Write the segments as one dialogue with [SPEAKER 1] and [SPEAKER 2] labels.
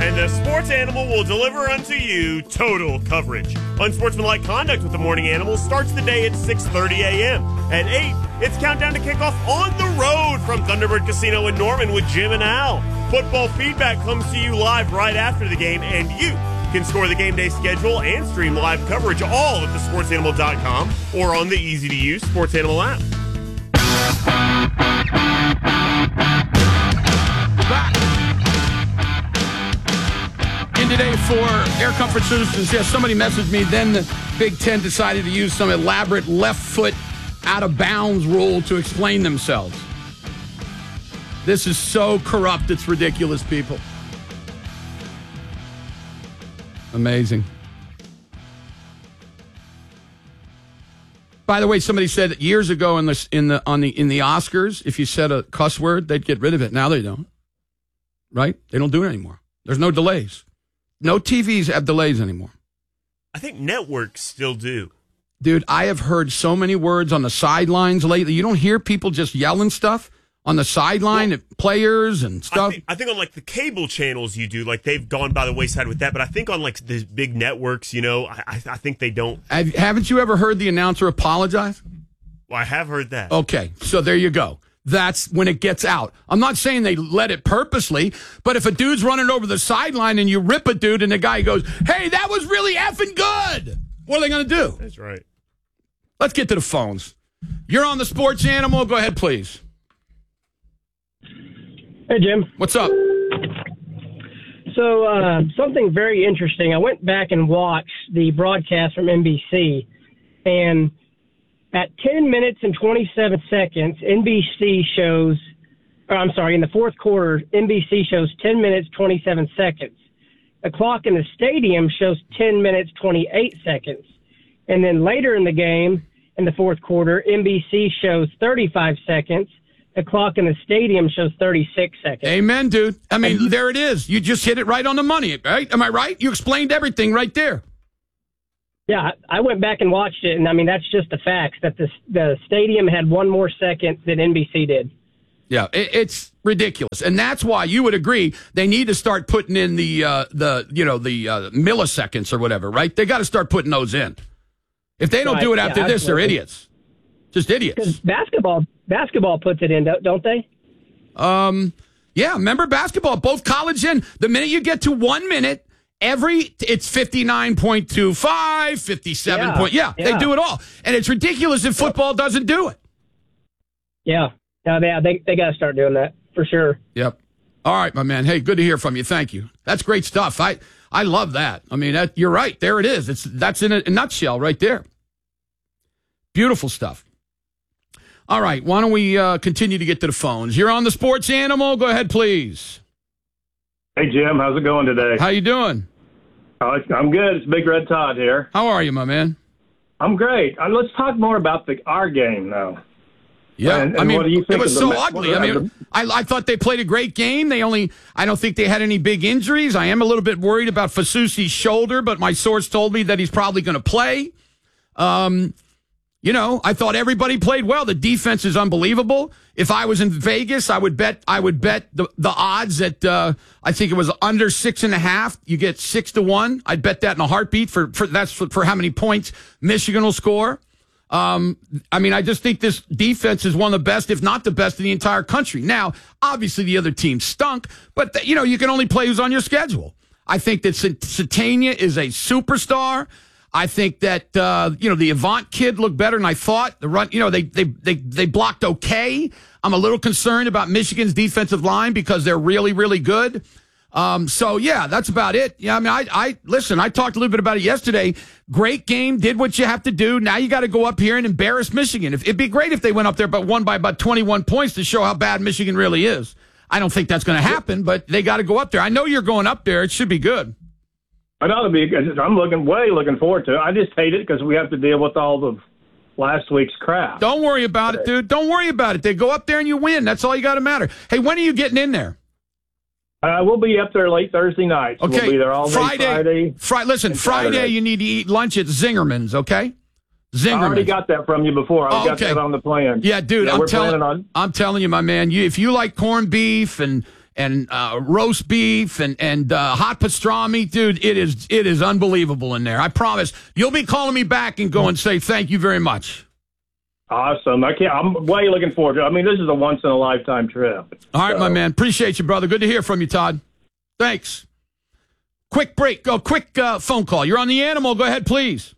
[SPEAKER 1] And the sports animal will deliver unto you total coverage. Unsportsmanlike conduct with the morning animal starts the day at 6:30 a.m. At 8, it's countdown to kickoff on the road from Thunderbird Casino in Norman with Jim and Al. Football feedback comes to you live right after the game, and you can score the game day schedule and stream live coverage all at thesportsanimal.com or on the easy-to-use Sports Animal app.
[SPEAKER 2] Back in today for Air Comfort Solutions. Yes, somebody messaged me. Then the Big Ten decided to use some elaborate left foot out of bounds rule to explain themselves. This is so corrupt, it's ridiculous, people. Amazing. By the way, somebody said years ago in the Oscars, if you said a cuss word, they'd get rid of it. Now they don't. Right? They don't do it anymore. There's no delays. No TVs have delays anymore.
[SPEAKER 1] I think networks still do.
[SPEAKER 2] Dude, I have heard so many words on the sidelines lately. You don't hear people just yelling stuff on the sideline at players and stuff.
[SPEAKER 1] I think on like the cable channels you do, like they've gone by the wayside with that. But I think on like the big networks, you know, I think they don't.
[SPEAKER 2] Haven't you ever heard the announcer apologize?
[SPEAKER 1] Well, I have heard that.
[SPEAKER 2] Okay, so there you go. That's when it gets out. I'm not saying they let it purposely, but if a dude's running over the sideline and you rip a dude and the guy goes, hey, that was really effing good, what are they going to do?
[SPEAKER 1] That's right.
[SPEAKER 2] Let's get to the phones. You're on the Sports Animal. Go ahead, please.
[SPEAKER 3] Hey, Jim.
[SPEAKER 2] What's up?
[SPEAKER 3] So, something very interesting. I went back and watched the broadcast from NBC, and at 10 minutes and 27 seconds, in the fourth quarter, NBC shows 10 minutes, 27 seconds. The clock in the stadium shows 10 minutes, 28 seconds. And then later in the game, in the fourth quarter, NBC shows 35 seconds. The clock in the stadium shows 36 seconds.
[SPEAKER 2] Amen, dude. I mean, there it is. You just hit it right on the money, right? Am I right? You explained everything right there.
[SPEAKER 3] Yeah, I went back and watched it, and I mean, that's just the facts, that the stadium had one more second than NBC did.
[SPEAKER 2] Yeah, it's ridiculous. And that's why you would agree they need to start putting in the milliseconds or whatever, right? They got to start putting those in. If they don't do it after this, they're idiots. Just idiots.
[SPEAKER 3] Because basketball puts it in, don't they?
[SPEAKER 2] Yeah, remember basketball, both college and the minute you get to 1 minute, it's 59.25, 57 they do it all. And it's ridiculous if football doesn't do it.
[SPEAKER 3] Yeah. They got to start doing that for sure.
[SPEAKER 2] Yep. All right, my man. Hey, good to hear from you. Thank you. That's great stuff. I love that. I mean, you're right. There it is. That's in a nutshell right there. Beautiful stuff. All right, why don't we continue to get to the phones? You're on the Sports Animal. Go ahead, please.
[SPEAKER 4] Hey, Jim. How's it going today?
[SPEAKER 2] How you doing?
[SPEAKER 4] I'm good. It's Big Red Todd here.
[SPEAKER 2] How are you, my man?
[SPEAKER 4] I'm great. Let's talk more about our game, though.
[SPEAKER 2] Yeah,
[SPEAKER 4] and
[SPEAKER 2] I mean,
[SPEAKER 4] what do you think
[SPEAKER 2] it was so ugly. I mean, I thought they played a great game. I don't think they had any big injuries. I am a little bit worried about Fasusi's shoulder, but my source told me that he's probably going to play. I thought everybody played well. The defense is unbelievable. If I was in Vegas, I would bet the odds at I think it was under 6.5. You get 6-1. I'd bet that in a heartbeat for how many points Michigan will score. I just think this defense is one of the best, if not the best, in the entire country. Now, obviously, the other team stunk, but you can only play who's on your schedule. I think that Satania is a superstar. I think that the Avant kid looked better than I thought. The run, they blocked okay. I'm a little concerned about Michigan's defensive line because they're really, really good. That's about it. Yeah, I mean, I talked a little bit about it yesterday. Great game, did what you have to do. Now you got to go up here and embarrass Michigan. It'd be great if they went up there but won by about 21 points to show how bad Michigan really is. I don't think that's going to happen, but they got to go up there. I know you're going up there. It should be good.
[SPEAKER 4] It ought to be. I'm looking forward to it. I just hate it because we have to deal with all the last week's crap.
[SPEAKER 2] Don't worry about it, dude. Don't worry about it. They go up there and you win. That's all you got to matter. Hey, when are you getting in there?
[SPEAKER 4] We'll be up there late Thursday night. So
[SPEAKER 2] okay.
[SPEAKER 4] We'll be there all day Friday.
[SPEAKER 2] Friday you need to eat lunch at Zingerman's, okay? Zingerman's.
[SPEAKER 4] I already got that from you before. I got that on the plan.
[SPEAKER 2] Yeah, dude, I'm telling you, my man, if you like corned beef and roast beef and hot pastrami. Dude, it is unbelievable in there. I promise. You'll be calling me back and go and say thank you very much.
[SPEAKER 4] Awesome. I'm way looking forward to it. I mean, this is a once-in-a-lifetime trip.
[SPEAKER 2] All right, my man. Appreciate you, brother. Good to hear from you, Todd. Thanks. Quick break. Quick phone call. You're on the Animal. Go ahead, please.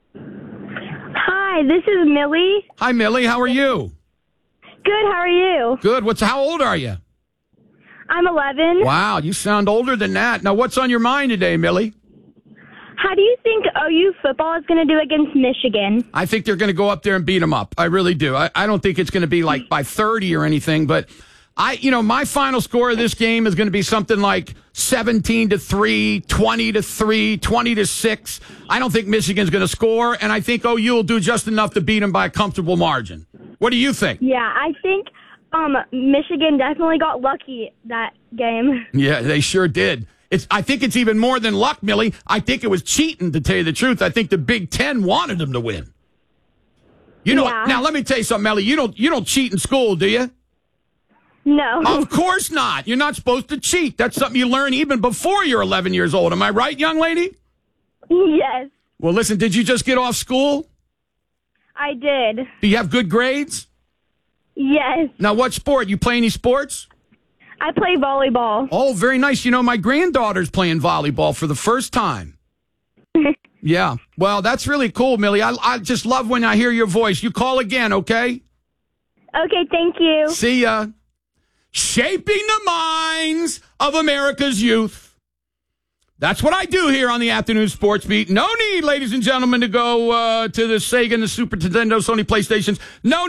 [SPEAKER 5] Hi, this is Millie.
[SPEAKER 2] Hi, Millie. How are you?
[SPEAKER 5] Good, how are you?
[SPEAKER 2] Good. How old are you?
[SPEAKER 5] I'm 11.
[SPEAKER 2] Wow, you sound older than that. Now, what's on your mind today, Millie?
[SPEAKER 5] How do you think OU football is going to do against Michigan?
[SPEAKER 2] I think they're going to go up there and beat them up. I really do. I don't think it's going to be like by 30 or anything, but my final score of this game is going to be something like 17-3, 20-3, 20-6. I don't think Michigan's going to score, and I think OU will do just enough to beat them by a comfortable margin. What do you think?
[SPEAKER 5] Yeah, I think Michigan definitely got lucky that game.
[SPEAKER 2] Yeah, they sure did. I think it's even more than luck, Millie. I think it was cheating, to tell you the truth. I think the Big Ten wanted them to win. Now let me tell you something, Millie. You don't cheat in school, do you?
[SPEAKER 5] No.
[SPEAKER 2] Of course not. You're not supposed to cheat. That's something you learn even before you're 11 years old. Am I right, young lady?
[SPEAKER 5] Yes.
[SPEAKER 2] Well, listen, did you just get off school?
[SPEAKER 5] I did.
[SPEAKER 2] Do you have good grades?
[SPEAKER 5] Yes.
[SPEAKER 2] Now, what sport? You play any sports?
[SPEAKER 5] I play volleyball.
[SPEAKER 2] Oh, very nice. My granddaughter's playing volleyball for the first time. Yeah. Well, that's really cool, Millie. I just love when I hear your voice. You call again, okay?
[SPEAKER 5] Okay, thank you.
[SPEAKER 2] See ya. Shaping the minds of America's youth. That's what I do here on the Afternoon Sports Beat. No need, ladies and gentlemen, to go to the Sega, the Super Nintendo, Sony PlayStations. No.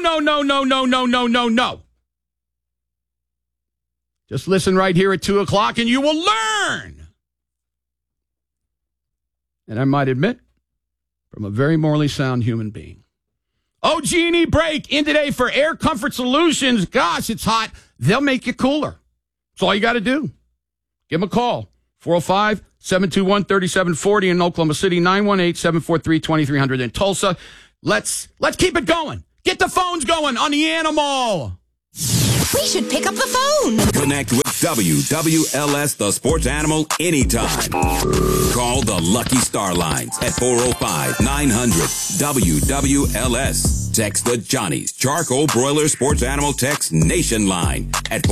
[SPEAKER 2] Just listen right here at 2 o'clock and you will learn. And I might admit, from a very morally sound human being. OG&E break in today for Air Comfort Solutions. Gosh, it's hot. They'll make you cooler. That's all you got to do. Give them a call. 405-721-3740 in Oklahoma City, 918-743-2300 in Tulsa. Let's keep it going. Get the phones going on the Animal.
[SPEAKER 6] We should pick up the phone.
[SPEAKER 7] Connect with WWLS, the Sports Animal, anytime. Call the Lucky Star Lines at 405-900-WWLS. Text the Johnny's Charcoal Broiler Sports Animal Text Nation line at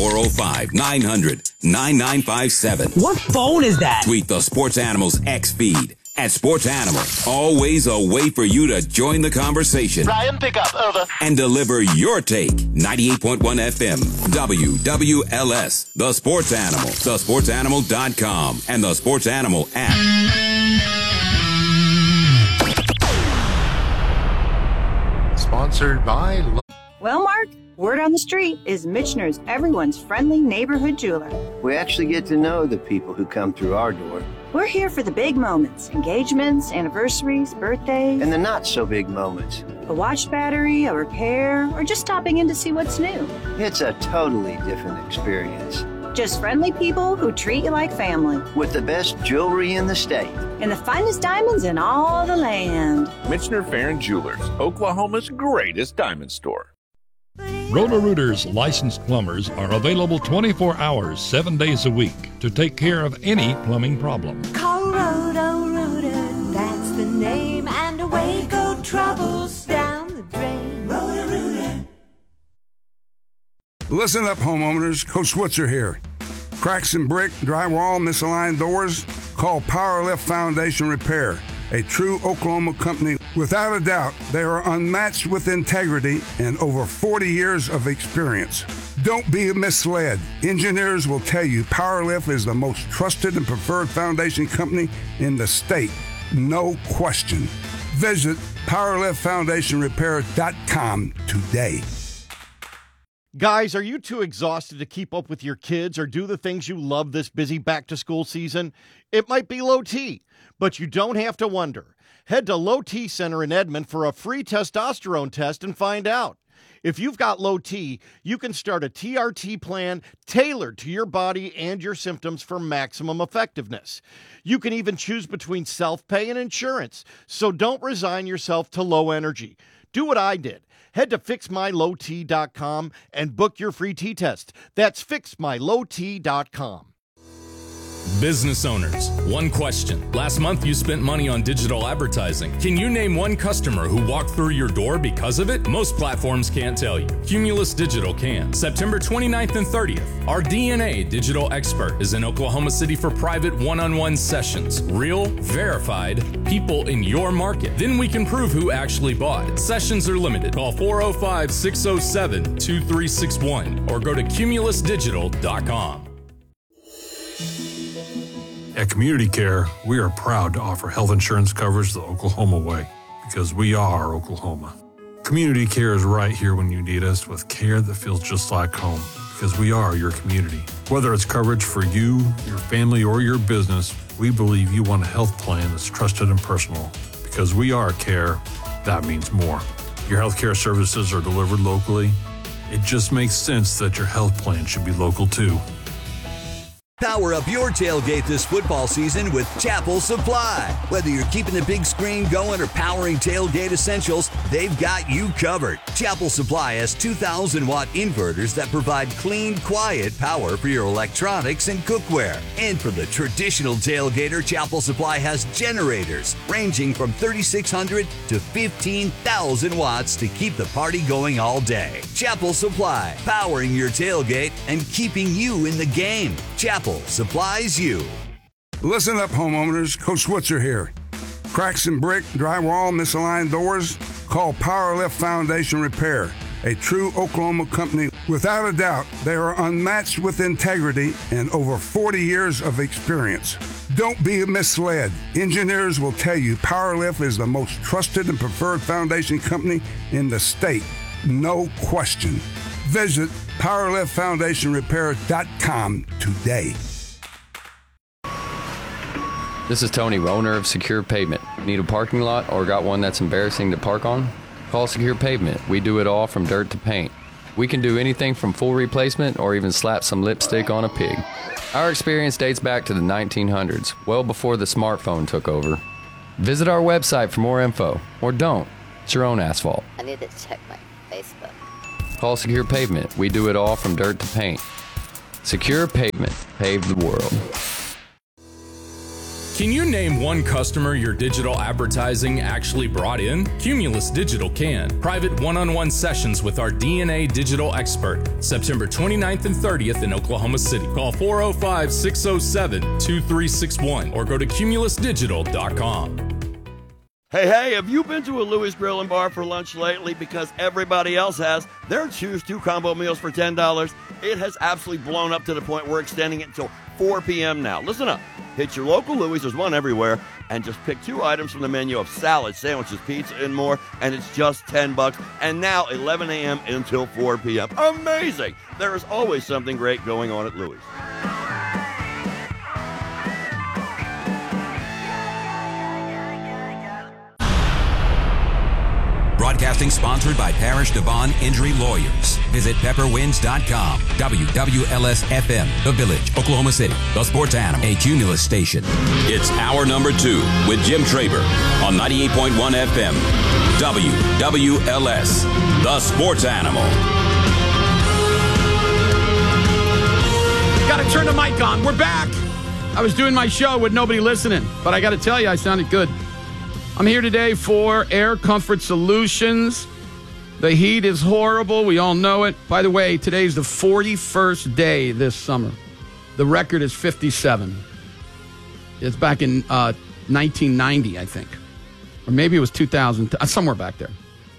[SPEAKER 7] 405-900-9957.
[SPEAKER 6] What phone is that?
[SPEAKER 7] Tweet the Sports Animals X feed at Sports Animal. Always a way for you to join the conversation.
[SPEAKER 8] Ryan, pick up, over.
[SPEAKER 7] And deliver your take. 98.1 FM, WWLS, The Sports Animal, thesportsanimal.com, and the Sports Animal app.
[SPEAKER 8] Sponsored by...
[SPEAKER 9] Well, Mark, word on the street is Michener's everyone's friendly neighborhood jeweler.
[SPEAKER 10] We actually get to know the people who come through our door.
[SPEAKER 9] We're here for the big moments, engagements, anniversaries, birthdays.
[SPEAKER 10] And the not-so-big moments.
[SPEAKER 9] A watch battery, a repair, or just stopping in to see what's new.
[SPEAKER 10] It's a totally different experience.
[SPEAKER 9] Just friendly people who treat you like family.
[SPEAKER 10] With the best jewelry in the state.
[SPEAKER 9] And the finest diamonds in all the land.
[SPEAKER 11] Michener Farron Jewelers, Oklahoma's greatest diamond store.
[SPEAKER 12] Roto-Rooters licensed plumbers are available 24 hours, 7 days a week to take care of any plumbing problem.
[SPEAKER 13] Call Roto-Rooter, that's the name, and away go troubles down the drain. Roto-Rooter.
[SPEAKER 14] Listen up, homeowners. Coach Switzer here. Cracks in brick, drywall, misaligned doors? Call Powerlift Foundation Repair, a true Oklahoma company. Without a doubt, they are unmatched with integrity and over 40 years of experience. Don't be misled. Engineers will tell you Powerlift is the most trusted and preferred foundation company in the state. No question. Visit PowerliftFoundationRepair.com today.
[SPEAKER 15] Guys, are you too exhausted to keep up with your kids or do the things you love this busy back-to-school season? It might be low T, but you don't have to wonder. Head to Low T Center in Edmond for a free testosterone test and find out. If you've got low T, you can start a TRT plan tailored to your body and your symptoms for maximum effectiveness. You can even choose between self-pay and insurance, so don't resign yourself to low energy. Do what I did. Head to fixmylowt.com and book your free tea test. That's fixmylowt.com.
[SPEAKER 8] Business owners, one question. Last month you spent money on digital advertising. Can you name one customer who walked through your door because of it? Most platforms can't tell you. Cumulus Digital can. September 29th and 30th. Our DNA digital expert is in Oklahoma City for private one-on-one sessions. Real, verified, people in your market. Then we can prove who actually bought. Sessions are limited. Call 405-607-2361 or go to cumulusdigital.com.
[SPEAKER 16] At Community Care, we are proud to offer health insurance coverage the Oklahoma way, because we are Oklahoma. Community Care is right here when you need us, with care that feels just like home, because we are your community. Whether it's coverage for you, your family, or your business, we believe you want a health plan that's trusted and personal. Because we are care, that means more. Your health care services are delivered locally. It just makes sense that your health plan should be local too.
[SPEAKER 17] Power up your tailgate this football season with Chapel Supply. Whether you're keeping the big screen going or powering tailgate essentials, they've got you covered. Chapel Supply has 2,000-watt inverters that provide clean, quiet power for your electronics and cookware. And for the traditional tailgater, Chapel Supply has generators ranging from 3,600 to 15,000 watts to keep the party going all day. Chapel Supply, powering your tailgate and keeping you in the game. Chapel supplies you.
[SPEAKER 14] Listen up, homeowners. Coach Switzer here. Cracks in brick, drywall, misaligned doors? Call Powerlift Foundation Repair, a true Oklahoma company. Without a doubt, they are unmatched with integrity and over 40 years of experience. Don't be misled. Engineers will tell you Powerlift is the most trusted and preferred foundation company in the state. No question. Visit PowerliftFoundationRepair.com today.
[SPEAKER 18] This is Tony, owner of Secure Pavement. Need a parking lot or got one that's embarrassing to park on? Call Secure Pavement. We do it all from dirt to paint. We can do anything from full replacement or even slap some lipstick on a pig. Our experience dates back to the 1900s, well before the smartphone took over. Visit our website for more info, or don't. It's your own asphalt.
[SPEAKER 19] I need to check my Facebook.
[SPEAKER 18] Call Secure Pavement. We do it all from dirt to paint. Secure Pavement. Pave the world.
[SPEAKER 8] Can you name one customer your digital advertising actually brought in? Cumulus Digital can. Private one-on-one sessions with our DNA digital expert. September 29th and 30th in Oklahoma City. Call 405-607-2361 or go to cumulusdigital.com.
[SPEAKER 20] Hey, have you been to a Louis Grill and Bar for lunch lately? Because everybody else has. Their Choose 2 combo meals for $10. It has absolutely blown up to the point we're extending it until 4 p.m. now. Listen up. Hit your local Louis, there's one everywhere, and just pick 2 items from the menu of salad, sandwiches, pizza, and more, and it's just $10. And now 11 a.m. until 4 p.m. Amazing! There is always something great going on at Louis.
[SPEAKER 7] Broadcasting sponsored by Parish Devon Injury Lawyers. Visit pepperwinds.com. WWLS-FM, The Village, Oklahoma City. The Sports Animal, a Cumulus station. It's hour number 2 with Jim Traber on 98.1 FM. WWLS, The Sports Animal.
[SPEAKER 2] Got to turn the mic on. We're back. I was doing my show with nobody listening, but I got to tell you, I sounded good. I'm here today for Air Comfort Solutions. The heat is horrible. We all know it. By the way, today's the 41st day this summer. The record is 57. It's back in 1990, I think. Or maybe it was 2000, somewhere back there.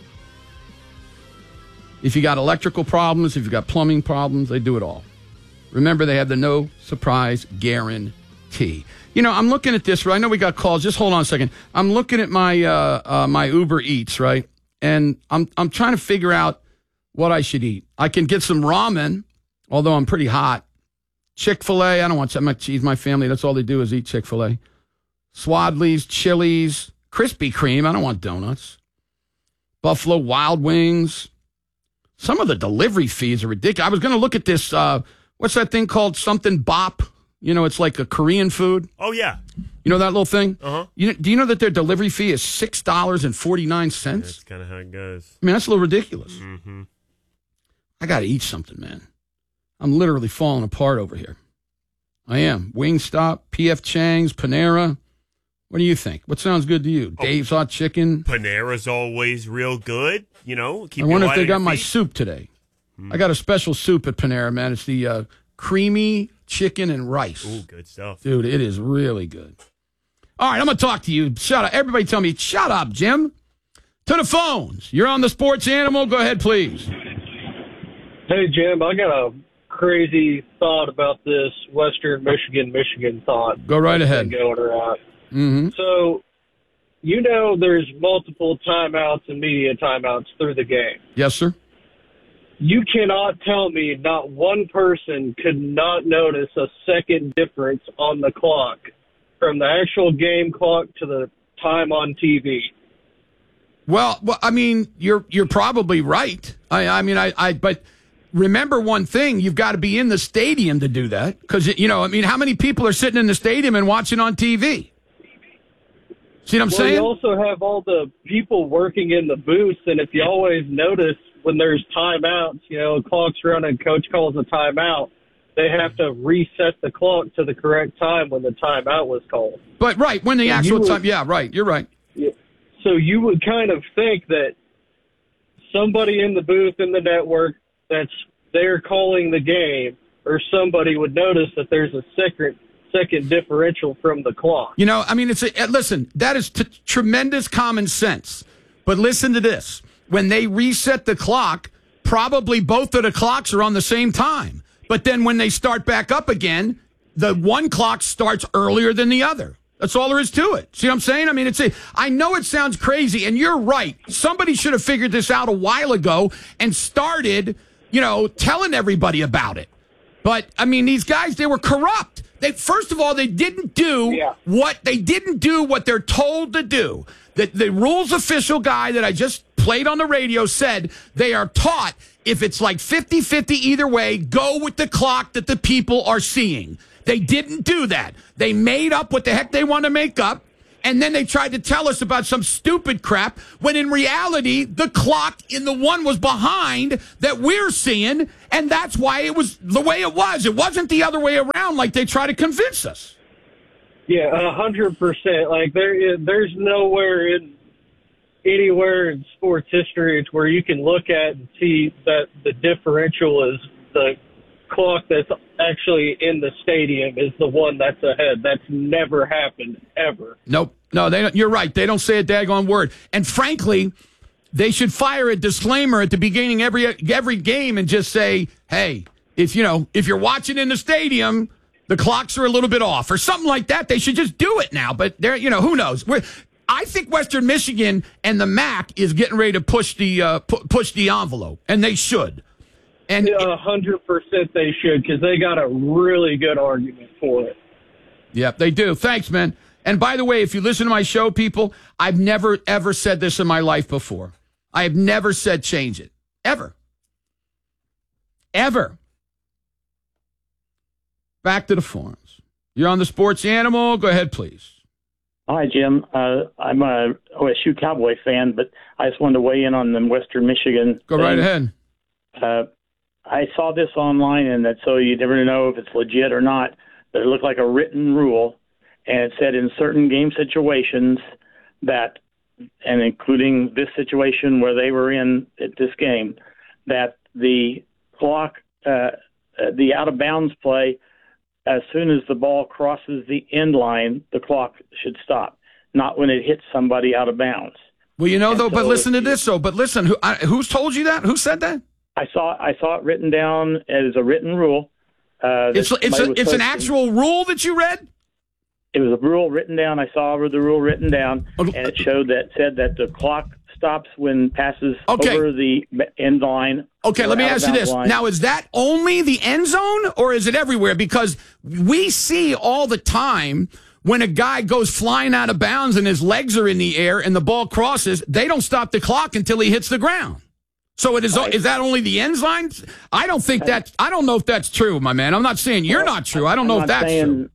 [SPEAKER 2] If you got electrical problems, if you got plumbing problems, they do it all. Remember, they have the no surprise guarantee. You know, I'm looking at this. I know we got calls. Just hold on a second. I'm looking at my my Uber Eats, right? And I'm trying to figure out what I should eat. I can get some ramen, although I'm pretty hot. Chick-fil-A. I don't want much cheese. My family, that's all they do is eat Chick-fil-A. Swadley's, Chili's, Krispy Kreme. I don't want donuts. Buffalo Wild Wings. Some of the delivery fees are ridiculous. I was going to look at this. What's that thing called? Something Bop. You know, it's like a Korean food.
[SPEAKER 1] Oh, yeah.
[SPEAKER 2] You know that little thing?
[SPEAKER 1] Uh-huh.
[SPEAKER 2] Do you know that their delivery fee is $6.49?
[SPEAKER 1] That's kind of how it goes.
[SPEAKER 2] I mean, that's a little ridiculous.
[SPEAKER 1] Mm-hmm.
[SPEAKER 2] I got to eat something, man. I'm literally falling apart over here. I am. Wingstop, P.F. Chang's, Panera. What do you think? What sounds good to you? Dave's Hot Chicken?
[SPEAKER 1] Panera's always real good. You know, keep
[SPEAKER 2] I wonder
[SPEAKER 1] your
[SPEAKER 2] if they
[SPEAKER 1] light
[SPEAKER 2] got
[SPEAKER 1] on your
[SPEAKER 2] my
[SPEAKER 1] feet.
[SPEAKER 2] soup today. I got a special soup at Panera, man. It's the creamy chicken and rice.
[SPEAKER 1] Ooh, good stuff.
[SPEAKER 2] Dude, it is really good. All right, I'm going to talk to you. Shut up. Everybody tell me, shut up, Jim. To the phones. You're on the Sports Animal. Go ahead, please.
[SPEAKER 21] Hey, Jim, I got a crazy thought about this Western Michigan thought.
[SPEAKER 2] Go right ahead.
[SPEAKER 21] Going around.
[SPEAKER 2] Mm-hmm.
[SPEAKER 21] So, there's multiple timeouts and media timeouts through the game.
[SPEAKER 2] Yes, sir.
[SPEAKER 21] You cannot tell me not one person could not notice a second difference on the clock from the actual game clock to the time on TV.
[SPEAKER 2] Well, I mean, you're probably right. But remember one thing: you've got to be in the stadium to do that, because how many people are sitting in the stadium and watching on TV? See what I'm saying?
[SPEAKER 21] You also have all the people working in the booths, and if you always notice when there's timeouts, clock's running, coach calls a timeout, they have to reset the clock to the correct time when the timeout was called.
[SPEAKER 2] But right when the actual time, yeah, right. You're right.
[SPEAKER 21] So you would kind of think that somebody in the booth in the network that's there calling the game, or somebody would notice that there's a second differential from the clock.
[SPEAKER 2] Listen, that is tremendous common sense. But listen to this. When they reset the clock, probably both of the clocks are on the same time. But then when they start back up again, the one clock starts earlier than the other. That's all there is to it. See what I'm saying? I know it sounds crazy, and you're right. Somebody should have figured this out a while ago and started, telling everybody about it. But, these guys, they were corrupt. First of all, they didn't do what they're told to do. The rules official guy that I just played on the radio said they are taught if it's like 50-50 either way, go with the clock that the people are seeing. They didn't do that. They made up what the heck they want to make up, and then they tried to tell us about some stupid crap when in reality the clock in the one was behind that we're seeing, and that's why it was the way it was. It wasn't the other way around like they try to convince us.
[SPEAKER 21] Yeah, 100%. Like there's nowhere anywhere in sports history where you can look at and see that the differential is the clock that's actually in the stadium is the one that's ahead. That's never happened, ever.
[SPEAKER 2] Nope. No, they don't. You're right. They don't say a daggone word. And frankly, they should fire a disclaimer at the beginning of every game and just say, hey, if you're watching in the stadium, the clocks are a little bit off or something like that. They should just do it now. But who knows? I think Western Michigan and the MAC is getting ready to push the envelope, and they should. And
[SPEAKER 21] 100% they should, because they got a really good argument for it.
[SPEAKER 2] Yep, they do. Thanks, man. And by the way, if you listen to my show, people, I've never, ever said this in my life before. I have never said change it. Ever. Ever. Back to the forums. You're on the Sports Animal. Go ahead, please.
[SPEAKER 22] Hi, Jim. I'm a OSU Cowboy fan, but I just wanted to weigh in on the Western Michigan.
[SPEAKER 2] Go right ahead.
[SPEAKER 22] I saw this online, and so you never know if it's legit or not, but it looked like a written rule, and it said in certain game situations that, and including this situation where they were in at this game, that the clock, the out-of-bounds play, as soon as the ball crosses the end line, the clock should stop, not when it hits somebody out of bounds.
[SPEAKER 2] Well, but listen to this, though. But listen, who's told you that? Who said that?
[SPEAKER 22] I saw it written down as a written rule.
[SPEAKER 2] It's an actual rule that you read?
[SPEAKER 22] It was a rule written down. I saw the rule written down, and it said that the clock stops when passes over the end line.
[SPEAKER 2] Okay, let me ask you this. Line. Now, is that only the end zone, or is it everywhere? Because we see all the time when a guy goes flying out of bounds and his legs are in the air and the ball crosses, they don't stop the clock until he hits the ground. So is that only the end lines? I don't know if that's true, my man. I'm not saying you're not true. I don't know if that's true.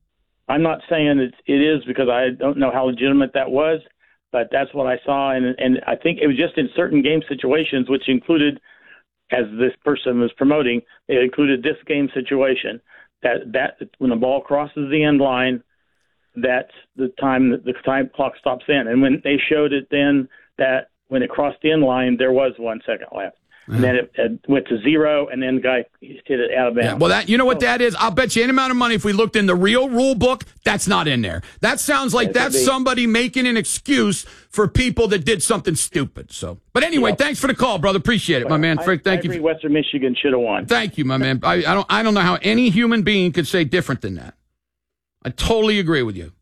[SPEAKER 22] I'm not saying it is because I don't know how legitimate that was, but that's what I saw. And I think it was just in certain game situations, which included, as this person was promoting, it included this game situation, that when the ball crosses the end line, that's the time clock stops in. And when they showed it then that when it crossed the end line, there was 1 second left. And then it went to 0, and then the guy hit it out of bounds.
[SPEAKER 2] Yeah, well, you know what that is? I'll bet you any amount of money if we looked in the real rule book, that's not in there. That sounds like that's somebody making an excuse for people that did something stupid. So, but anyway, thanks for the call, brother. Appreciate it, my man. Frick, thank you.
[SPEAKER 22] Western Michigan should have won.
[SPEAKER 2] Thank you, my man. I don't know how any human being could say different than that. I totally agree with you.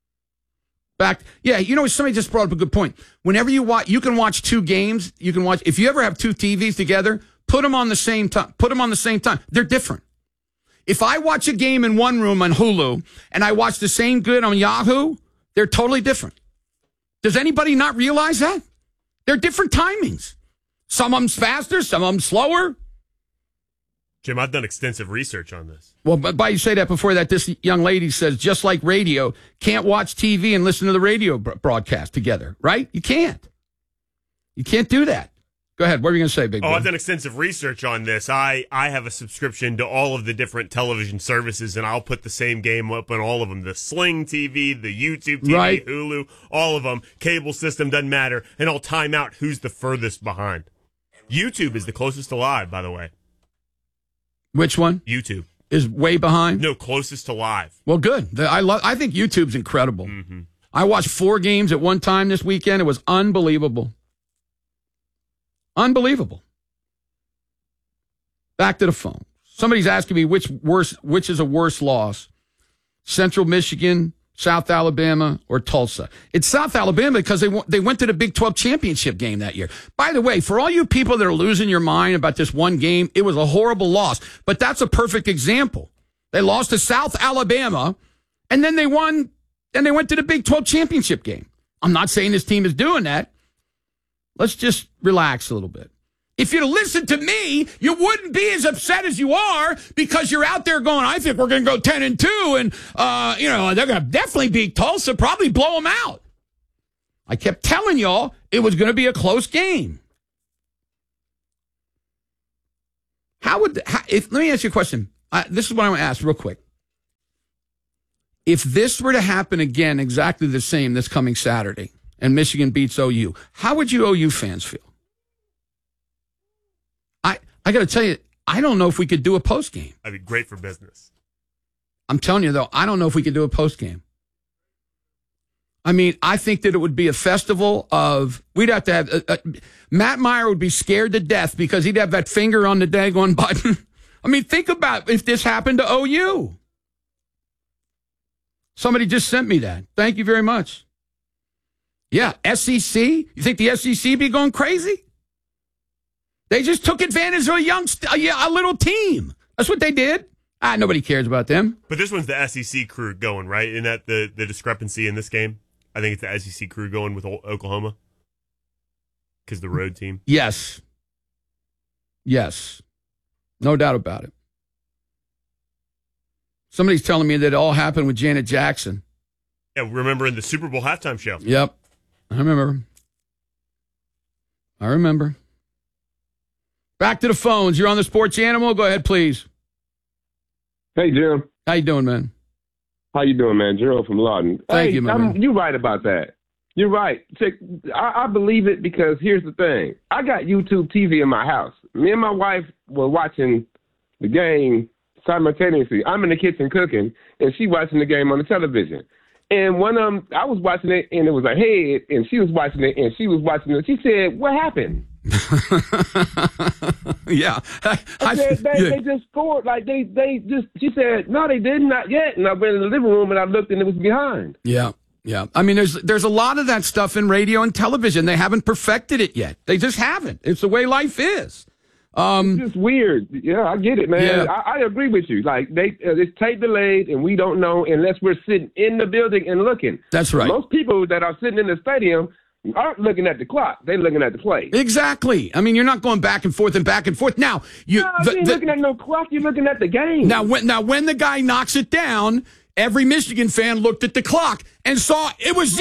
[SPEAKER 2] Somebody just brought up a good point. Whenever you watch, you can watch two games. You can watch, if you ever have two TVs together, put them on the same time. They're different. If I watch a game in one room on Hulu and I watch the same good on Yahoo, they're totally different. Does anybody not realize that? They're different timings. Some of them's faster, some of them slower.
[SPEAKER 1] Jim, I've done extensive research on this.
[SPEAKER 2] Well, but you say that before that, this young lady says, just like radio, can't watch TV and listen to the radio broadcast together, right? You can't. You can't do that. Go ahead. What were you going to say, Big Boy?
[SPEAKER 1] I've done extensive research on this. I have a subscription to all of the different television services, and I'll put the same game up on all of them. The Sling TV, the YouTube TV,
[SPEAKER 2] right.
[SPEAKER 1] Hulu, all of them. Cable system, doesn't matter. And I'll time out who's the furthest behind. YouTube is the closest to live, by the way.
[SPEAKER 2] Which one?
[SPEAKER 1] YouTube.
[SPEAKER 2] Is way behind?
[SPEAKER 1] No, closest to live.
[SPEAKER 2] Well, good. I think YouTube's incredible.
[SPEAKER 1] Mm-hmm.
[SPEAKER 2] I watched 4 games at one time this weekend. It was unbelievable. Unbelievable. Back to the phone. Somebody's asking me which is a worse loss, Central Michigan, South Alabama, or Tulsa. It's South Alabama because they went to the Big 12 championship game that year. By the way, for all you people that are losing your mind about this one game, it was a horrible loss. But that's a perfect example. They lost to South Alabama, and then they won, and they went to the Big 12 championship game. I'm not saying this team is doing that. Let's just relax a little bit. If you'd listened to me, you wouldn't be as upset as you are because you're out there going, I think we're going to go 10-2, and they're going to definitely beat Tulsa, probably blow them out. I kept telling y'all it was going to be a close game. Let me ask you a question. This is what I want to ask real quick. If this were to happen again exactly the same this coming Saturday and Michigan beats OU, how would you OU fans feel? I got to tell you, I don't know if we could do a post game.
[SPEAKER 1] That'd be great for business.
[SPEAKER 2] I'm telling you, though, I don't know if we could do a post game. I mean, I think that it would be a festival of, we'd have to have, Matt Meyer would be scared to death because he'd have that finger on the daggone button. I mean, think about if this happened to OU. Somebody just sent me that. Thank you very much. Yeah, SEC? You think the SEC be going crazy? They just took advantage of a little team. That's what they did. Nobody cares about them.
[SPEAKER 1] But this one's the SEC crew going, right? Isn't that the discrepancy in this game? I think it's the SEC crew going with Oklahoma because the road team.
[SPEAKER 2] Yes. No doubt about it. Somebody's telling me that it all happened with Janet Jackson.
[SPEAKER 1] Yeah, remember in the Super Bowl halftime show.
[SPEAKER 2] Yep. I remember. Back to the phones. You're on the Sports Animal. Go ahead, please.
[SPEAKER 3] Hey, Jim.
[SPEAKER 2] How you doing, man?
[SPEAKER 3] How you doing, man? Gerald from Lawton.
[SPEAKER 2] Thank you, man.
[SPEAKER 3] You're right about that. You're right. I believe it because here's the thing. I got YouTube TV in my house. Me and my wife were watching the game simultaneously. I'm in the kitchen cooking, and she watching the game on the television. And I was watching it, and it was a head, and she was watching it, and she was watching it. She said, "What happened?"
[SPEAKER 2] Yeah.
[SPEAKER 3] I said, they just scored. Like, she said, no, they did not yet. And I went in the living room, and I looked, and it was behind.
[SPEAKER 2] Yeah. I mean, there's a lot of that stuff in radio and television. They haven't perfected it yet. They just haven't. It's the way life is.
[SPEAKER 3] It's just weird. Yeah, I get it, man.
[SPEAKER 2] Yeah.
[SPEAKER 3] I agree with you. Like, it's tape delayed, and we don't know unless we're sitting in the building and looking.
[SPEAKER 2] That's right.
[SPEAKER 3] Most people that are sitting in the stadium aren't looking at the clock. They're looking at the play.
[SPEAKER 2] Exactly. I mean, you're not going back and forth. Now,
[SPEAKER 3] you ain't looking at no clock. You're looking at the game.
[SPEAKER 2] Now, when the guy knocks it down, every Michigan fan looked at the clock and saw it was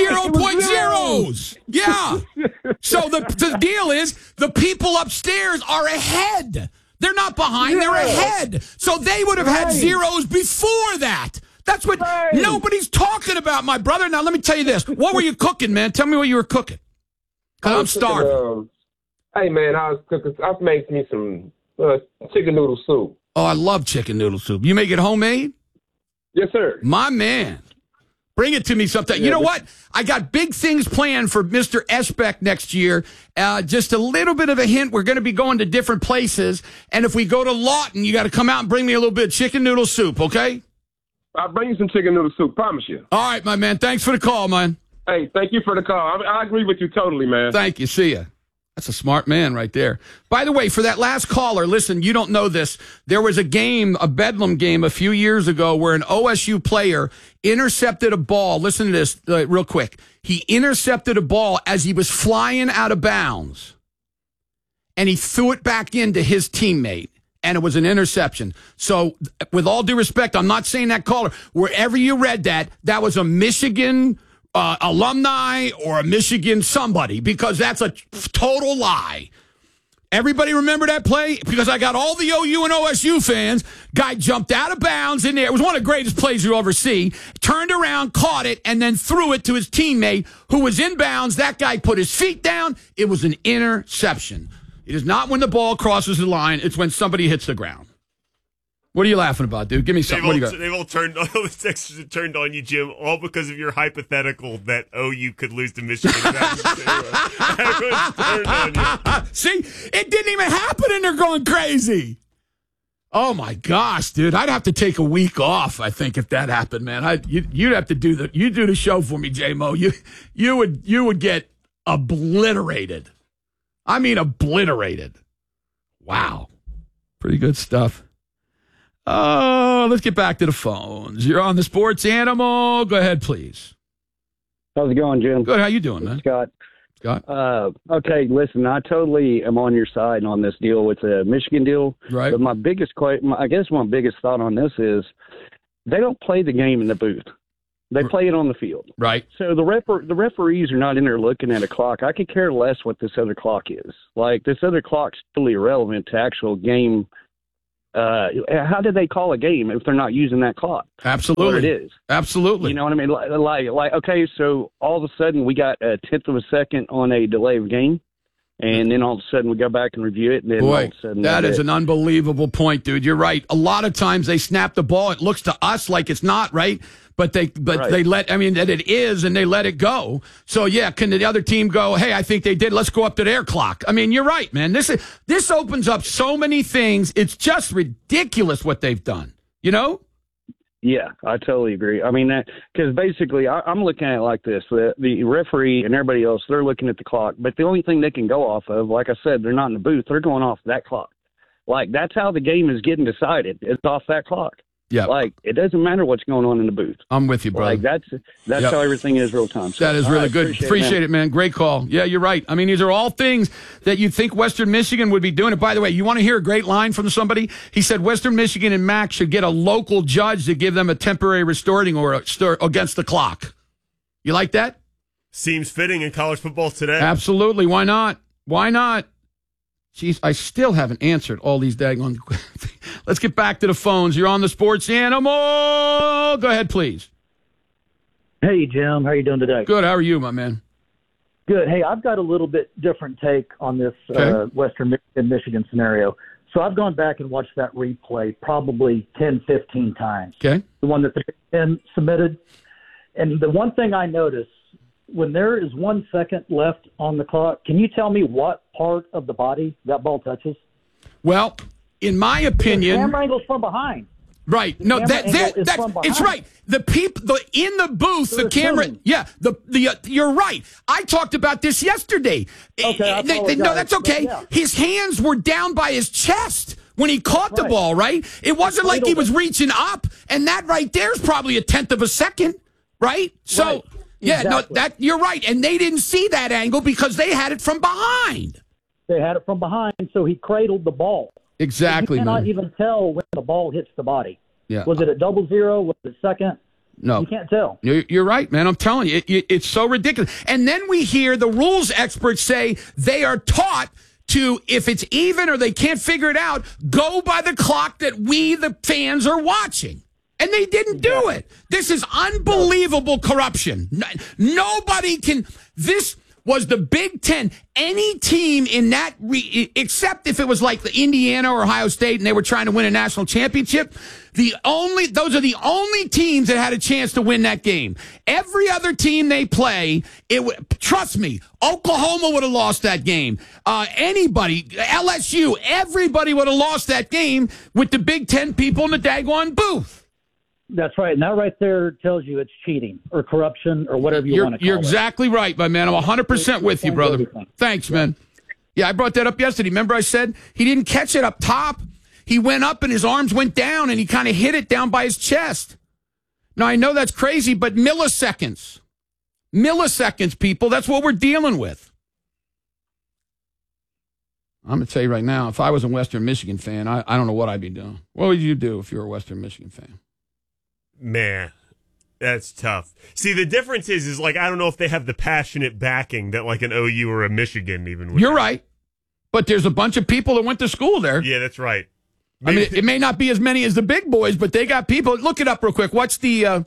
[SPEAKER 2] 0.0s. Yeah. So the deal is the people upstairs are ahead. They're not behind, they're ahead. So they would have had zeros before that. That's what nobody's talking about, my brother. Now, let me tell you this. What were you cooking, man? Tell me what you were cooking. I'm starving.
[SPEAKER 3] Hey, man, I was making me some chicken noodle soup.
[SPEAKER 2] Oh, I love chicken noodle soup. You make it homemade?
[SPEAKER 3] Yes, sir.
[SPEAKER 2] My man. Bring it to me sometime. You know what? I got big things planned for Mr. Esbeck next year. Just a little bit of a hint. We're going to be going to different places. And if we go to Lawton, you got to come out and bring me a little bit of chicken noodle soup, okay?
[SPEAKER 3] I'll bring you some chicken noodle soup, promise you.
[SPEAKER 2] All right, my man. Thanks for the call, man.
[SPEAKER 3] Hey, thank you for the call. I agree with you totally, man.
[SPEAKER 2] Thank you. See ya. That's a smart man right there. By the way, for that last caller, listen, you don't know this. There was a game, a Bedlam game a few years ago where an OSU player intercepted a ball. Listen to this real quick. He intercepted a ball as he was flying out of bounds, and he threw it back into his teammate, and it was an interception. So with all due respect, I'm not saying that caller. Wherever you read that, that was a Michigan alumni or a Michigan somebody, because that's a total lie. Everybody remember that play? Because I got all the OU and OSU fans. Guy jumped out of bounds in there. It was one of the greatest plays you'll ever see. Turned around, caught it, and then threw it to his teammate who was in bounds. That guy put his feet down. It was an interception. It is not when the ball crosses the line. It's when somebody hits the ground. What are you laughing about, dude? Give me something. What do you got?
[SPEAKER 1] They've all turned on the Texans have turned on you, Jim, all because of your hypothetical that OU could lose to Michigan. Everyone's turned on you.
[SPEAKER 2] See, it didn't even happen, and they're going crazy. Oh my gosh, dude! I'd have to take a week off. I think if that happened, man, you'd have to do the show for me, J-Mo. You would get obliterated. I mean, obliterated. Wow, pretty good stuff. Oh, let's get back to the phones. You're on the Sports Animal. Go ahead, please.
[SPEAKER 4] How's it going, Jim?
[SPEAKER 2] Good. How you doing, man?
[SPEAKER 4] Scott.
[SPEAKER 2] Okay,
[SPEAKER 4] listen, I totally am on your side on this deal with the Michigan deal.
[SPEAKER 2] Right.
[SPEAKER 4] But my biggest thought on this is they don't play the game in the booth. They play it on the field.
[SPEAKER 2] Right.
[SPEAKER 4] So the referees are not in there looking at a clock. I could care less what this other clock is. Like, this other clock's totally irrelevant to actual game. How do they call a game if they're not using that clock?
[SPEAKER 2] Absolutely.
[SPEAKER 4] What it is.
[SPEAKER 2] Absolutely.
[SPEAKER 4] You know what I mean? Like, okay, so all of a sudden we got a tenth of a second on a delay of game, and then all of a sudden we go back and review it, and then all of a sudden
[SPEAKER 2] that is an unbelievable point, dude. You're right. A lot of times they snap the ball. It looks to us like it's not, right? But they that it is, and they let it go. So yeah, can the other team go, hey, I think they did. Let's go up to their clock. I mean, you're right, man. This opens up so many things. It's just ridiculous what they've done. You know?
[SPEAKER 4] Yeah, I totally agree. I mean, because basically I'm looking at it like this. The referee and everybody else, they're looking at the clock, but the only thing they can go off of, like I said, they're not in the booth. They're going off that clock. Like, that's how the game is getting decided. It's off that clock.
[SPEAKER 2] Yeah.
[SPEAKER 4] Like, it doesn't matter what's going on in the booth.
[SPEAKER 2] I'm with you, brother.
[SPEAKER 4] Like, that's how everything is real time. So,
[SPEAKER 2] that is really good. Appreciate it, man. Great call. Yeah, you're right. I mean, these are all things that you'd think Western Michigan would be doing. And by the way, you want to hear a great line from somebody? He said Western Michigan and Mac should get a local judge to give them a temporary restoring order against the clock. You like that?
[SPEAKER 1] Seems fitting in college football today.
[SPEAKER 2] Absolutely. Why not? Why not? Jeez, I still haven't answered all these daggone. Let's get back to the phones. You're on the Sports Animal. Go ahead, please.
[SPEAKER 5] Hey, Jim. How are you doing today?
[SPEAKER 2] Good. How are you, my man?
[SPEAKER 5] Good. Hey, I've got a little bit different take on this Western Michigan scenario. So I've gone back and watched that replay probably 10, 15 times.
[SPEAKER 2] Okay.
[SPEAKER 5] The one that the Big Ten submitted. And the one thing I noticed, when there is 1 second left on the clock, can you tell me what part of the body that ball touches?
[SPEAKER 2] Well, in my opinion,
[SPEAKER 5] the camera angle's from behind.
[SPEAKER 2] Right. No, it's right. The people in the booth, the camera. Yeah. You're right. I talked about this yesterday.
[SPEAKER 5] Okay.
[SPEAKER 2] No, that's okay. Yeah. His hands were down by his chest when he caught the ball. Right. It wasn't like he was reaching up, and that right there is probably a tenth of a second. Right. So.
[SPEAKER 5] Right.
[SPEAKER 2] Yeah,
[SPEAKER 5] exactly.
[SPEAKER 2] No, you're right, and they didn't see that angle because they had it from behind.
[SPEAKER 5] They had it from behind, so he cradled the ball.
[SPEAKER 2] Exactly.
[SPEAKER 5] You cannot even tell when the ball hits the body.
[SPEAKER 2] Yeah.
[SPEAKER 5] Was it at 00? Was it second?
[SPEAKER 2] No.
[SPEAKER 5] You can't tell.
[SPEAKER 2] You're right, man. I'm telling you, it's so ridiculous. And then we hear the rules experts say they are taught to, if it's even or they can't figure it out, go by the clock that we, the fans, are watching. And they didn't do it. This is unbelievable corruption. Nobody can. This was the Big Ten. Any team in that, except if it was like the Indiana or Ohio State and they were trying to win a national championship, those are the only teams that had a chance to win that game. Every other team they play, trust me, Oklahoma would have lost that game. Anybody, LSU, everybody would have lost that game with the Big Ten people in the daggone booth.
[SPEAKER 5] That's right. And that right there tells you it's cheating or corruption or whatever you want to call it.
[SPEAKER 2] You're exactly right, my man. I'm 100% with you, brother. Thanks, man. Yeah, I brought that up yesterday. Remember I said he didn't catch it up top. He went up and his arms went down and he kind of hit it down by his chest. Now, I know that's crazy, but milliseconds. Milliseconds, people. That's what we're dealing with. I'm going to tell you right now, if I was a Western Michigan fan, I don't know what I'd be doing. What would you do if you were a Western Michigan fan?
[SPEAKER 1] Man, that's tough. See, the difference is like, I don't know if they have the passionate backing that like an OU or a Michigan even would.
[SPEAKER 2] You're right. But there's a bunch of people that went to school there.
[SPEAKER 1] Yeah, that's right.
[SPEAKER 2] I mean, it may not be as many as the big boys, but they got people. Look it up real quick. What's the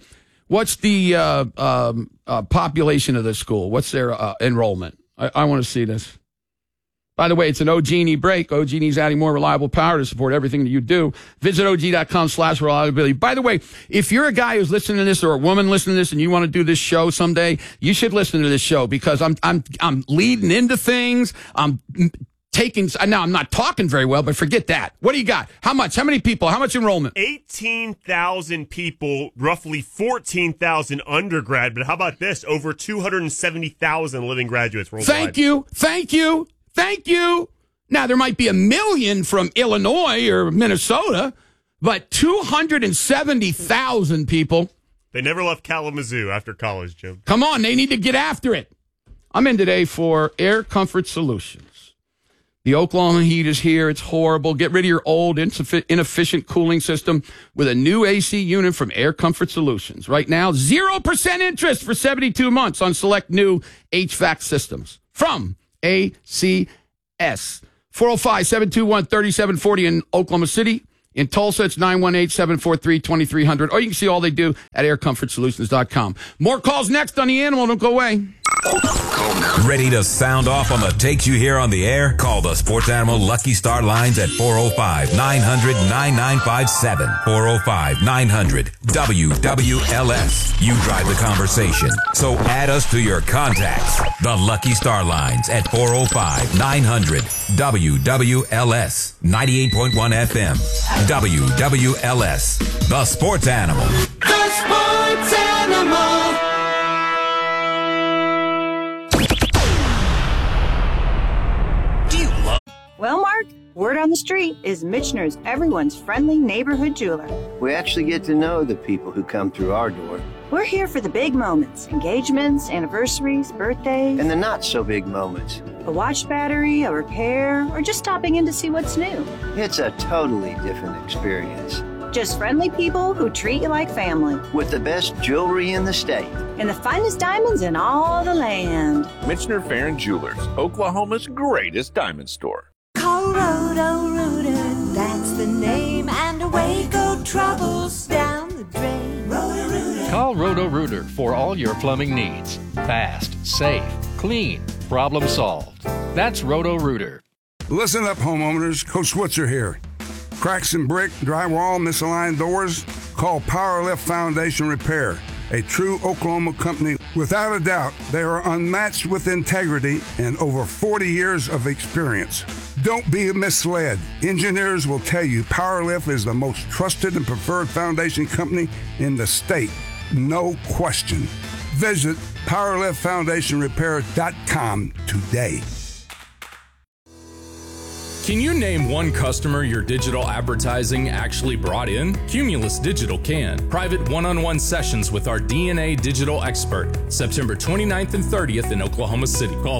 [SPEAKER 2] population of the school? What's their enrollment? I want to see this. By the way, it's an OG&E break. OG&E's adding more reliable power to support everything that you do. Visit OG.com/reliability. By the way, if you're a guy who's listening to this or a woman listening to this and you want to do this show someday, you should listen to this show because I'm leading into things. I'm not talking very well, but forget that. What do you got? How much? How many people? How much enrollment?
[SPEAKER 1] 18,000 people, roughly 14,000 undergrad. But how about this? Over 270,000 living graduates worldwide.
[SPEAKER 2] Thank you. Now, there might be 1 million from Illinois or Minnesota, but 270,000 people.
[SPEAKER 1] They never left Kalamazoo after college, Jim.
[SPEAKER 2] Come on, they need to get after it. I'm in today for Air Comfort Solutions. The Oklahoma heat is here. It's horrible. Get rid of your old, inefficient cooling system with a new AC unit from Air Comfort Solutions. Right now, 0% interest for 72 months on select new HVAC systems from ACS. 405-721-3740 in Oklahoma City. In Tulsa, it's 918-743-2300. Or you can see all they do at aircomfortsolutions.com. More calls next on The Animal. Don't go away.
[SPEAKER 7] Ready to sound off on the takes you hear on the air? Call the Sports Animal Lucky Star lines at 405-900-9957. 405-900-WWLS. You drive the conversation. So add us to your contacts. The Lucky Star lines at 405-900-WWLS. 98.1 FM. WWLS. The Sports Animal.
[SPEAKER 13] The Sports Animal.
[SPEAKER 9] Well, Mark, word on the street is Michener's everyone's friendly neighborhood jeweler.
[SPEAKER 6] We actually get to know the people who come through our door.
[SPEAKER 9] We're here for the big moments, engagements, anniversaries, birthdays.
[SPEAKER 6] And the not so big moments.
[SPEAKER 9] A watch battery, a repair, or just stopping in to see what's new.
[SPEAKER 6] It's a totally different experience.
[SPEAKER 9] Just friendly people who treat you like family.
[SPEAKER 6] With the best jewelry in the state.
[SPEAKER 9] And the finest diamonds in all the land.
[SPEAKER 11] Michener Farron Jewelers, Oklahoma's greatest diamond store.
[SPEAKER 13] Call Roto-Rooter, that's the name, and away go troubles down the drain. Roto-Rooter.
[SPEAKER 10] Call Roto-Rooter for all your plumbing needs. Fast, safe, clean, problem solved. That's Roto-Rooter.
[SPEAKER 14] Listen up, homeowners. Coach Switzer here. Cracks in brick, drywall, misaligned doors? Call Power Lift Foundation Repair, a true Oklahoma company. Without a doubt, they are unmatched with integrity and over 40 years of experience. Don't be misled. Engineers will tell you Power Lift is the most trusted and preferred foundation company in the state. No question. Visit PowerLiftFoundationRepair.com today.
[SPEAKER 8] Can you name one customer your digital advertising actually brought in? Cumulus Digital can. Private one-on-one sessions with our DNA digital expert. September 29th and 30th in Oklahoma City. Call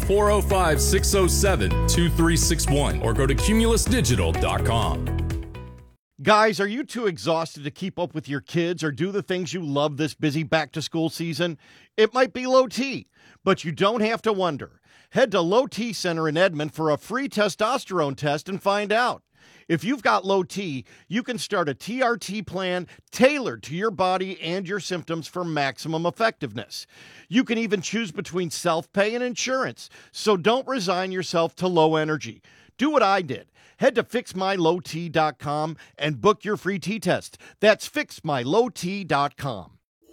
[SPEAKER 8] 405-607-2361 or go to cumulusdigital.com.
[SPEAKER 12] Guys, are you too exhausted to keep up with your kids or do the things you love this busy back-to-school season? It might be low T, but you don't have to wonder. Head to Low T Center in Edmond for a free testosterone test and find out. If you've got low T, you can start a TRT plan tailored to your body and your symptoms for maximum effectiveness. You can even choose between self-pay and insurance, so don't resign yourself to low energy. Do what I did. Head to fixmylowt.com and book your free T-test. That's fixmylowt.com.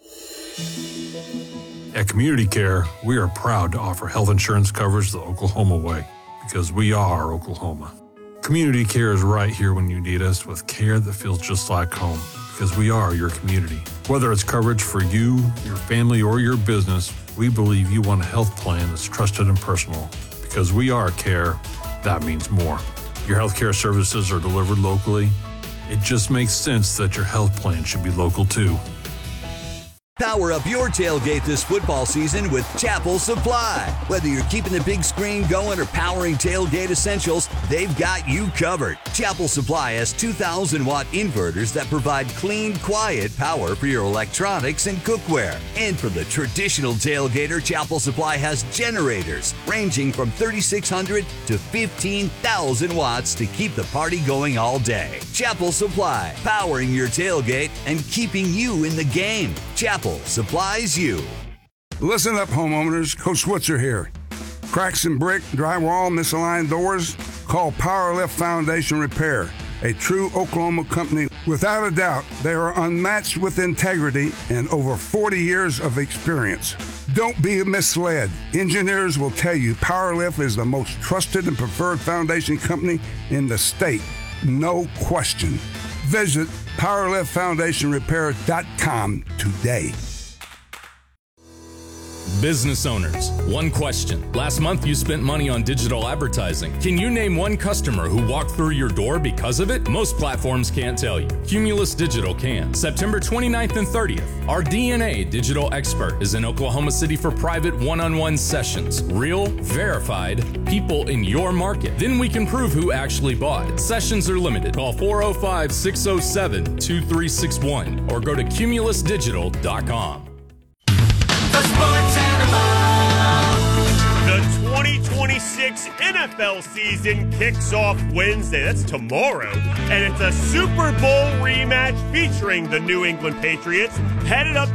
[SPEAKER 16] At Community Care, we are proud to offer health insurance coverage the Oklahoma way, because we are Oklahoma. Community Care is right here when you need us with care that feels just like home, because we are your community. Whether it's coverage for you, your family, or your business, we believe you want a health plan that's trusted and personal. Because we are care, that means more. Your healthcare services are delivered locally. It just makes sense that your health plan should be local too.
[SPEAKER 17] Power up your tailgate this football season with Chapel Supply. Whether you're keeping the big screen going or powering tailgate essentials, they've got you covered. Chapel Supply has 2,000-watt inverters that provide clean, quiet power for your electronics and cookware. And for the traditional tailgater, Chapel Supply has generators ranging from 3,600 to 15,000 watts to keep the party going all day. Chapel Supply, powering your tailgate and keeping you in the game. Chapel supplies you.
[SPEAKER 14] Listen up, homeowners. Coach Switzer here. Cracks in brick, drywall, misaligned doors? Call Powerlift Foundation Repair, a true Oklahoma company. Without a doubt, they are unmatched with integrity and over 40 years of experience. Don't be misled. Engineers will tell you Powerlift is the most trusted and preferred foundation company in the state. No question. Visit PowerliftFoundationRepair.com today.
[SPEAKER 8] Business owners, one question. Last month you spent money on digital advertising. Can you name one customer who walked through your door because of it? Most platforms can't tell you. Cumulus Digital can. September 29th and 30th, our DNA digital expert is in Oklahoma City for private one-on-one sessions. Real, verified, people in your market. Then we can prove who actually bought. Sessions are limited. Call 405-607-2361 or go to cumulusdigital.com.
[SPEAKER 1] The 2026 NFL season kicks off Wednesday. That's tomorrow. And it's a Super Bowl rematch featuring the New England Patriots headed up